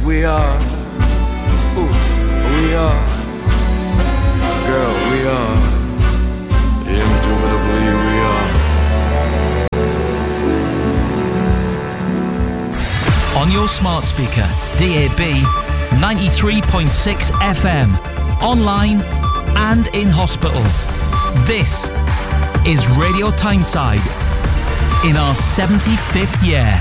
we are. Ooh, we are. Girl, we are. Indubitably we are. On your smart speaker, DAB 93.6 FM, online and in hospitals. This is Radio Tyneside in our 75th year.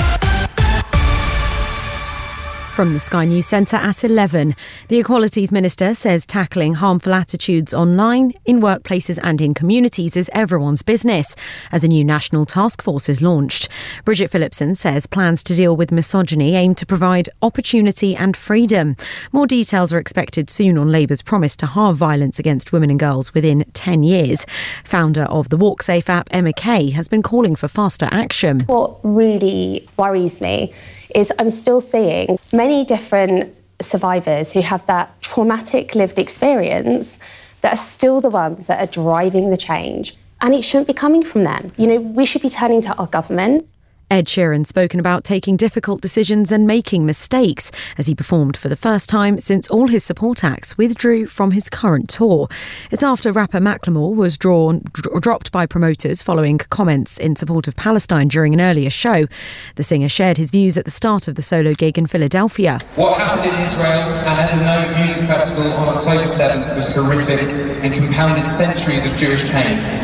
From the Sky News Centre at 11, the Equalities Minister says tackling harmful attitudes online, in workplaces and in communities is everyone's business, as a new national task force is launched. Bridget Phillipson says plans to deal with misogyny aim to provide opportunity and freedom. More details are expected soon on Labour's promise to halve violence against women and girls within 10 years. Founder of the WalkSafe app, Emma Kay, has been calling for faster action. What really worries me is I'm still seeing many different survivors who have that traumatic lived experience that are still the ones that are driving the change. And it shouldn't be coming from them. You know, we should be turning to our government. Ed Sheeran's spoken about taking difficult decisions and making mistakes as he performed for the first time since all his support acts withdrew from his current tour. It's after rapper Macklemore was dropped by promoters following comments in support of Palestine during an earlier show. The singer shared his views at the start of the solo gig in Philadelphia. What happened in Israel and at the Nova Music Festival on October 7th was horrific and compounded centuries of Jewish pain.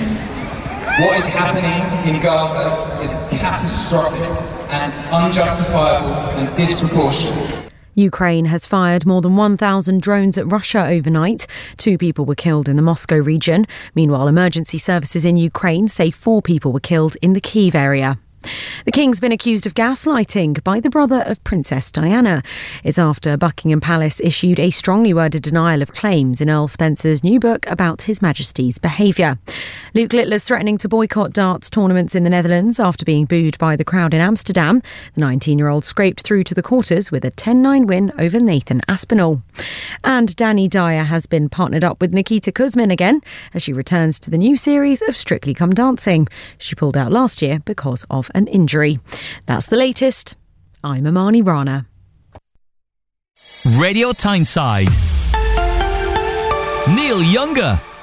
What is happening in Gaza is catastrophic and unjustifiable and disproportionate. Ukraine has fired more than 1,000 drones at Russia overnight. 2 people were killed in the Moscow region. Meanwhile, emergency services in Ukraine say 4 people were killed in the Kyiv area. The King's been accused of gaslighting by the brother of Princess Diana. It's after Buckingham Palace issued a strongly worded denial of claims in Earl Spencer's new book about His Majesty's behaviour. Luke Littler's threatening to boycott darts tournaments in the Netherlands after being booed by the crowd in Amsterdam. The 19-year-old scraped through to the quarters with a 10-9 win over Nathan Aspinall. And Danny Dyer has been partnered up with Nikita Kuzmin again as she returns to the new series of Strictly Come Dancing. She pulled out last year because of an injury. That's the latest. I'm Amani Rana. Radio Tyneside. Neil Younger.